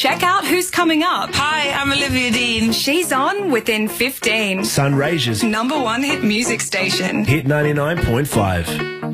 Check out who's coming up. Hi, I'm Olivia Dean. She's on within 15. Sunraysia's #1 hit music station. Hit 99.5.